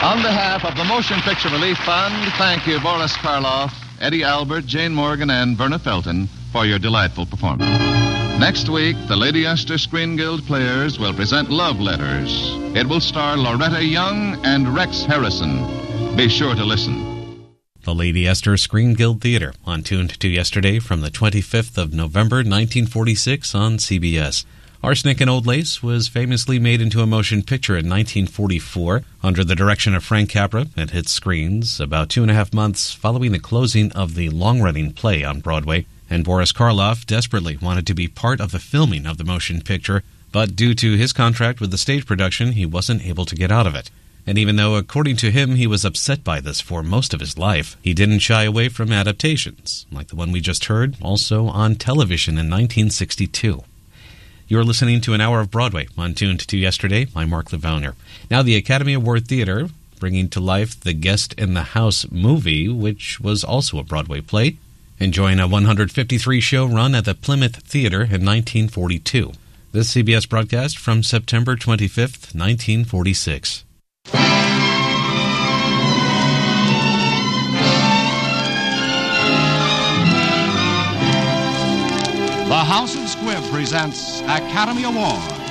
On behalf of the Motion Picture Relief Fund, thank you, Boris Karloff, Eddie Albert, Jane Morgan, and Verna Felton for your delightful performance. Next week, the Lady Esther Screen Guild Players will present Love Letters. It will star Loretta Young and Rex Harrison. Be sure to listen. The Lady Esther Screen Guild Theater, on Tuned to Yesterday from the 25th of November, 1946 on CBS. Arsenic and Old Lace was famously made into a motion picture in 1944 under the direction of Frank Capra. It hit screens about 2.5 months following the closing of the long-running play on Broadway, and Boris Karloff desperately wanted to be part of the filming of the motion picture, but due to his contract with the stage production, he wasn't able to get out of it. And even though, according to him, he was upset by this for most of his life, he didn't shy away from adaptations, like the one we just heard, also on television in 1962. You're listening to an hour of Broadway on Tuned to Yesterday. I'm Mark Livowner. Now the Academy Award Theater, bringing to life the Guest in the House movie, which was also a Broadway play, enjoying a 153-show run at the Plymouth Theater in 1942. This CBS broadcast from September 25th, 1946. The House of Squibb presents Academy Award.